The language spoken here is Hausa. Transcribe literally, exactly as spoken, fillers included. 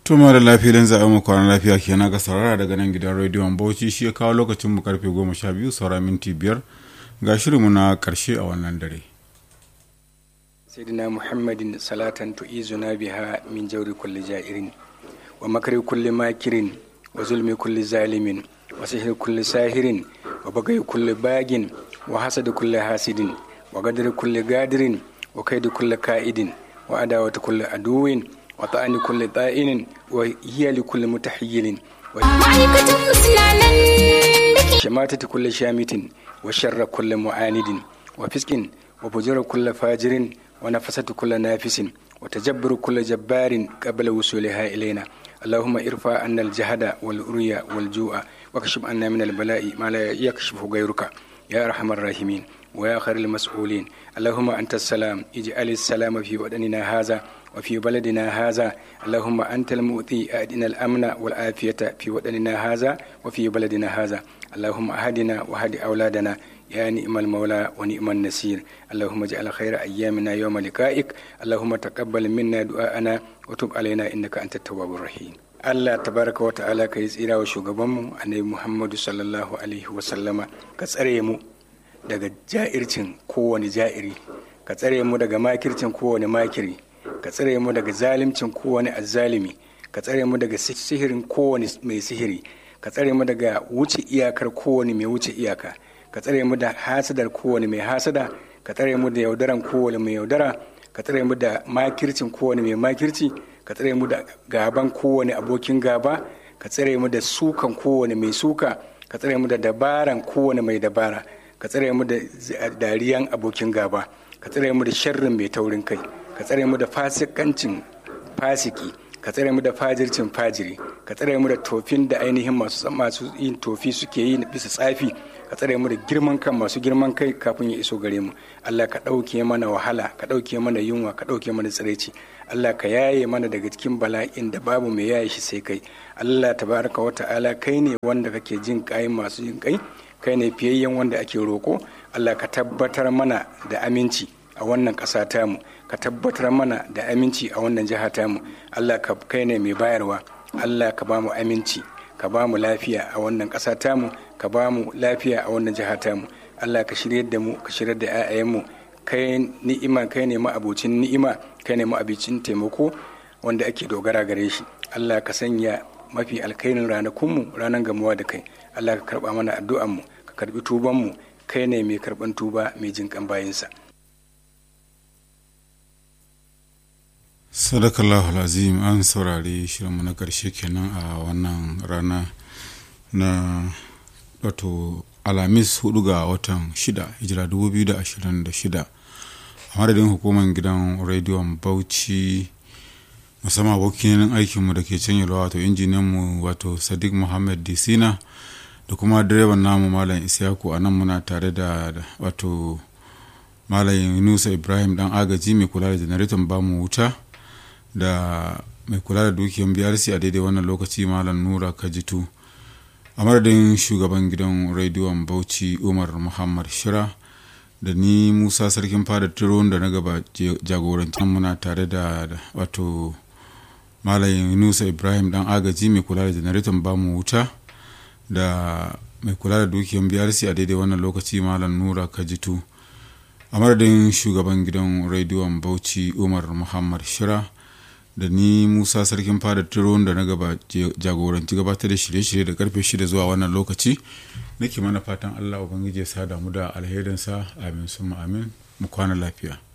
Tuma da lafiyan za a mu kwana lafiya kenan ga saurara daga nan gidan rediyon Bauchi shi ya kawo lokacin mu karfe goma sha biyu saura minti biyar ga shirinmu na karshe a wannan dare. Sayyidina Muhammadin salatan tu'izuna biha min jawri kulli ja'irin wa makri kulli makirin wa zulmi kulli zalimin wa sihri kulli sahirin wa bagai kulli bagin wa hasadi kulli hasidin wa gadri kulli gadirin wa kaidi kulli ka'idin wa adawati kulli aduwin wa ta'ani kulli ta'inin wa hiya li kulli mutahayyilin wa shamatati kulli shamitin wa sharra kulli mu'anidin wa fiskin wa bujura kulli fajirin wa nafasati kulli nafisin wa tajabbaru kulli jabbarin qabla wusuliha ilayna اللهم ارفع عنا الجهد والرؤيا والجوع واكشف عنا من البلاء ما لا يكشفه غيرك يا ارحم الراحمين ويا خير المسؤولين اللهم انت السلام اجعل السلام في وطننا هذا وفي بلدنا هذا اللهم انت المؤتي ادنا الامن والعافيه في وطننا هذا وفي بلدنا هذا اللهم اهدنا واهد اولادنا يا نعم المولى ونعم النصير اللهم اجعل خير ايامنا يوم لقائك اللهم تقبل منا دعاءنا وتب علينا انك انت التواب الرحيم Allah tabaraka wa ta'ala ka yi tsira wa shugabanmu annabi Muhammadu sallallahu alaihi wa sallama ka tsare mu daga ja'ircin kowane ja'iri ka tsare mu daga makircin kowane makiri ka tsare mu daga zalimcin kowane azzalimi ka tsare mu daga sihirin kowane mai sihiri ka tsare mu daga wuce iyakar kowane mai wuce iyaka ka tsare mu da hasadar kowane mai hasada ka tsare mu da yaudaran kowane mai yaudara ka tsare mu da makircin kowane mai makirci ka tsare mu da gaban kowane abokin gaba ka tsare mu da sukan kowane mai suka ka tsare mu da dabaran kowane mai dabara ka tsare mu da dariyan abokin gaba ka tsare mu da sharrin mai taurin kai ka tsare mu da fasikancin fasiki ka tsare mu da fajircin fajiri ka tsare mu da tofin da ainihin masu masu yin tofi suke yi bisa tsafi ka tsare mu da girman kan masu girman kai kafin ya iso gare mu Allah ka ɗauke mana wahala ka ɗauke mana yunwa ka ɗauke mana tsiraici Allah ka yaye mana daga cikin bala'in da babu mai yaye shi sai kai Allah tabaraka wa ta'ala kai ne wanda kake jin kai masu jin kai kai ne fiyayyen wanda ake roko Allah ka tabbatar mana da aminci a wannan ƙasa tamu ka tabbatar mana da aminci a wannan jiha tamu Allah ka kai ne mai bayarwa Allah ka ba mu aminci ka ba mu lafiya a wannan ƙasa tamu ka ba mu lafiya a wannan jiha tamu Allah ka shirye da mu ka shirye da 'ya'yanmu kai ni'ima kai ne ma'abocin ni'ima kai ne ma'abicin taimako wanda ake dogara gare shi Allah ka sanya mafi alkairin ranakunmu ranar gamuwa da kai Allah ka karba mana addu'anmu ka karbi tubanmu kai ne mai karban tuba mai jinkan bayinsa. Sadakallahu azim an saurari shirinmu na karshe kenan a wannan rana na wato alhamis hudu ga watan shida hijira dubu biyu da ashirin da shida a madadin hukumar gidan rediyon Bauchi musamman abokin aikinmu da ke can yalwa wato injiniyanmu wato Sadiq Muhammad Disina da kuma direban namu Malam Isiyaku a nan muna tare da wato Malam Yunusa Ibrahim dan agaji mai kula da janariton bamu wuta da mai kula da dukiyar B R C a daidai wannan lokaci Malam Nura Kajitu a madadin shugaban gidan rediyon Bauchi Umar Muhammad Shira da ni Musa Sarkin Fada Turon da na gaba jagorancin muna tare da wato Malam Yunusa Ibrahim dan agaji mai kula da janariton bamu wuta da mai kula da dukiyar B R C a daidai wannan lokaci Malam Nura Kajitu a madadin shugaban gidan rediyon Bauchi Umar Muhammad Shira da ni Musa Sarkin Fada Turon da na gaba jagoranci gabatar da shirye-shirye da karfe shida zuwa wannan lokaci nake mana fatan Allah ubangiji ya sada mu da alherinsa amin summa amin mu kwana lafiya.